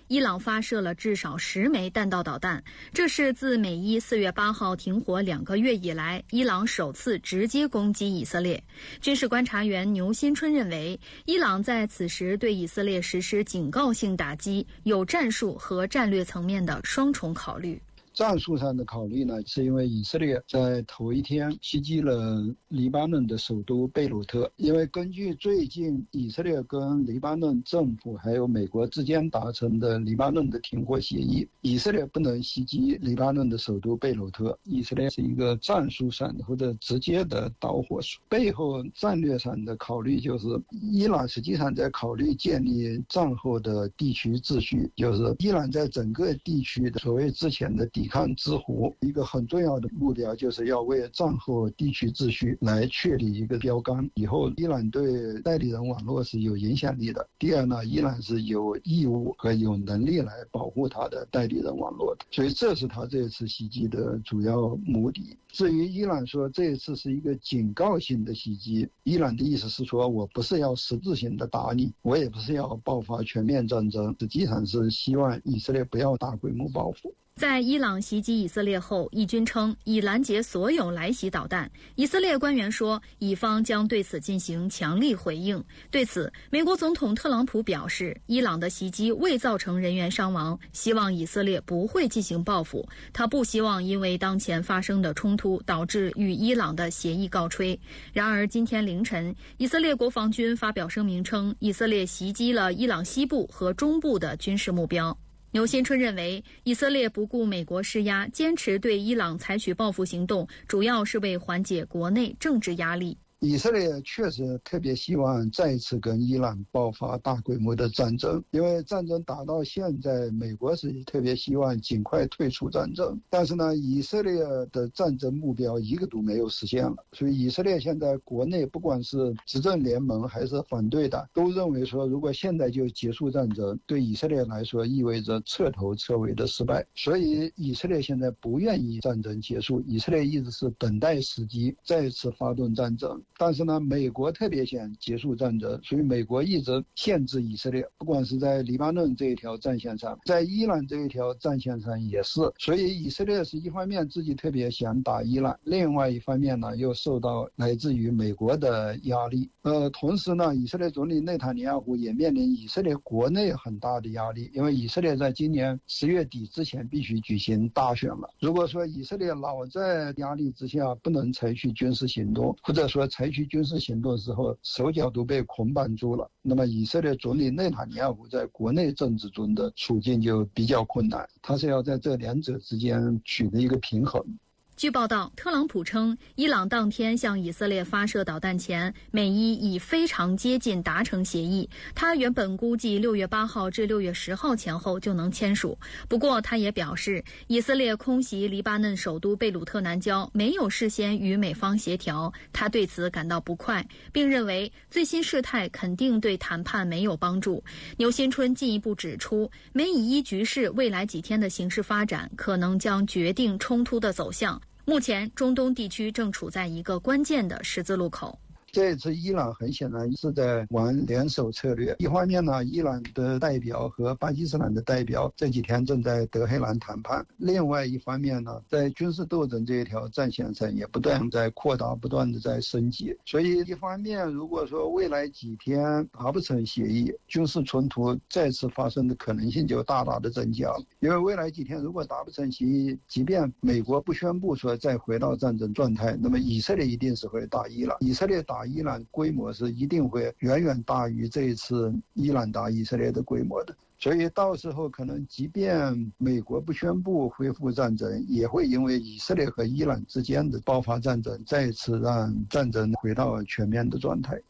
伊朗发射了至少10枚弹道导弹，这是自美伊4月8号停火2个月以来，伊朗首次直接攻击以色列。军事观察员牛新春认为，伊朗在此时对以色列实施警告性打击，有战术和战略层面的双重考虑。 战术上的考虑呢，是因为以色列在头一天袭击了黎巴嫩的首都贝鲁特。因为根据最近以色列跟黎巴嫩政府还有美国之间达成的黎巴嫩的停火协议，以色列不能袭击黎巴嫩的首都贝鲁特。以色列是一个战术上或者直接的导火索，背后战略上的考虑就是伊朗实际上在考虑建立战后的地区秩序，就是伊朗在整个地区的所谓之前的抵抗之湖，一个很重要的目标就是要为战后地区秩序来确立一个标杆。以后伊朗对代理人网络是有影响力的。第二呢，伊朗是有义务和有能力来保护他的代理人网络的，所以这是他这一次袭击的主要目的。至于伊朗说这一次是一个警告性的袭击，伊朗的意思是说，我不是要实质性的打你，我也不是要爆发全面战争，实际上是希望以色列不要大规模报复。 在伊朗袭击以色列后，以军称已拦截所有来袭导弹。以色列官员说，以方将对此进行强力回应。对此，美国总统特朗普表示，伊朗的袭击未造成人员伤亡，希望以色列不会进行报复。他不希望因为当前发生的冲突导致与伊朗的协议告吹。然而，今天凌晨，以色列国防军发表声明称，以色列袭击了伊朗西部和中部的军事目标。牛新春认为，以色列不顾美国施压，坚持对伊朗采取报复行动，主要是为缓解国内政治压力。 以色列确实特别希望再一次跟伊朗爆发大规模的战争，因为战争打到现在，美国是特别希望尽快退出战争。但是呢，以色列的战争目标一个都没有实现了，所以以色列现在国内不管是执政联盟还是反对的，都认为说，如果现在就结束战争，对以色列来说意味着彻头彻尾的失败。所以以色列现在不愿意战争结束，以色列一直是等待时机再一次发动战争。但是呢，美国特别想结束战争，所以美国一直限制以色列，不管是在黎巴嫩这一条战线上，在伊朗这一条战线上也是。所以以色列是一方面自己特别想打伊朗，另外一方面呢，又受到来自于美国的压力。同时呢，以色列总理内塔尼亚胡也面临以色列国内很大的压力，因为以色列在今年10月底之前必须举行大选了。如果说以色列老在压力之下不能采取军事行动，或者说采取军事行动的时候手脚都被捆绑住了，那么以色列总理内塔尼亚胡在国内政治中的处境就比较困难，他是要在这两者之间取得一个平衡。 据报道，特朗普称，伊朗当天向以色列发射导弹前，美伊已非常接近达成协议。他原本估计6月8号至6月10号前后就能签署。不过，他也表示，以色列空袭黎巴嫩首都贝鲁特南郊没有事先与美方协调，他对此感到不快，并认为最新事态肯定对谈判没有帮助。牛新春进一步指出，美以伊局势未来几天的形势发展可能将决定冲突的走向。目前，中东地区正处在一个关键的十字路口。 这一次伊朗很显然是在玩联手策略。一方面呢，伊朗的代表和巴基斯坦的代表这几天正在德黑兰谈判；另外一方面呢，在军事斗争这一条战线上也不断在扩大，不断的在升级。所以一方面，如果说未来几天达不成协议，军事冲突再次发生的可能性就大大的增加了。因为未来几天如果达不成协议，即便美国不宣布说再回到战争状态，那么以色列一定是会打伊朗。以色列打伊朗规模是一定会远远大于这一次伊朗打以色列的规模的。所以到时候可能即便美国不宣布恢复战争，也会因为以色列和伊朗之间的爆发战争，再一次让战争回到全面的状态。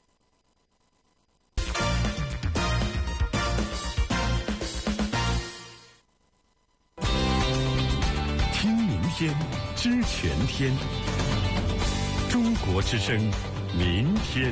听明天，知全天。中国之声，明天。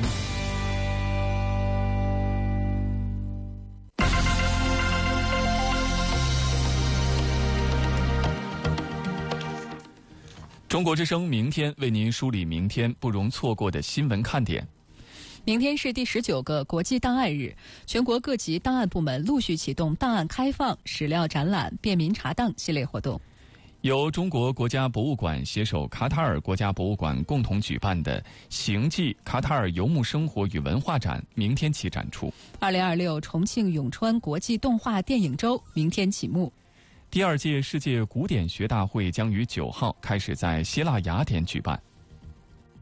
中国之声明天为您梳理明天不容错过的新闻看点。 明天是第19个国际档案日，全国各级档案部门陆续启动档案开放、史料展览、便民查档系列活动。 由中国国家博物馆携手卡塔尔国家博物馆共同举办的行记卡塔尔游牧生活与文化展明天起展出。 2026重庆永川国际动画电影周明天启幕。 第2届世界古典学大会将于9号开始在希腊雅典举办。